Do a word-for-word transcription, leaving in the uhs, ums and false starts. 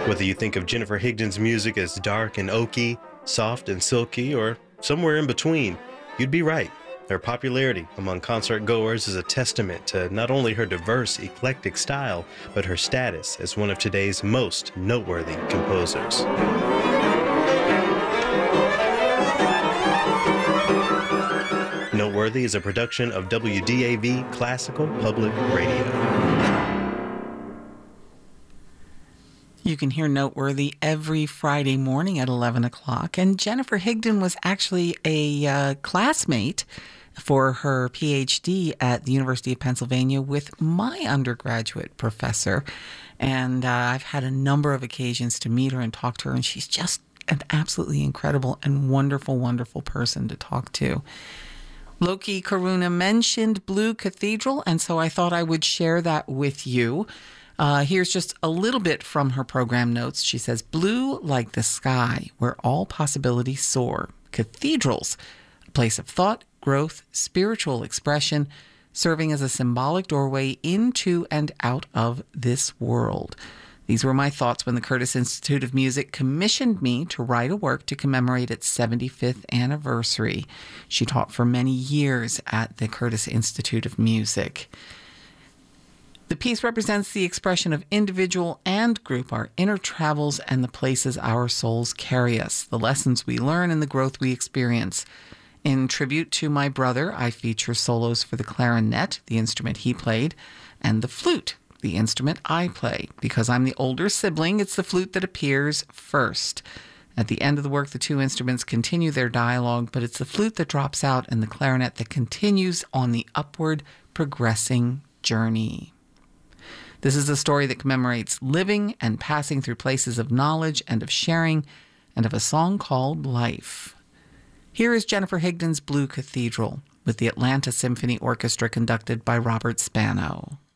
Whether you think of Jennifer Higdon's music as dark and oaky, soft and silky, or somewhere in between, you'd be right. Her popularity among concert goers is a testament to not only her diverse, eclectic style, but her status as one of today's most noteworthy composers. Noteworthy is a production of W D A V Classical Public Radio. You can hear Noteworthy every Friday morning at eleven o'clock. And Jennifer Higdon was actually a uh, classmate for her P H D at the University of Pennsylvania with my undergraduate professor. And uh, I've had a number of occasions to meet her and talk to her. And she's just an absolutely incredible and wonderful, wonderful person to talk to. Loki Karuna mentioned Blue Cathedral, and so I thought I would share that with you. Uh, here's just a little bit from her program notes. She says, blue like the sky, where all possibilities soar. Cathedrals, a place of thought, growth, spiritual expression, serving as a symbolic doorway into and out of this world. These were my thoughts when the Curtis Institute of Music commissioned me to write a work to commemorate its seventy-fifth anniversary. She taught for many years at the Curtis Institute of Music. The piece represents the expression of individual and group, our inner travels and the places our souls carry us, the lessons we learn and the growth we experience. In tribute to my brother, I feature solos for the clarinet, the instrument he played, and the flute, the instrument I play. Because I'm the older sibling, it's the flute that appears first. At the end of the work, the two instruments continue their dialogue, but it's the flute that drops out and the clarinet that continues on the upward progressing journey. This is a story that commemorates living and passing through places of knowledge and of sharing and of a song called Life. Here is Jennifer Higdon's Blue Cathedral with the Atlanta Symphony Orchestra conducted by Robert Spano.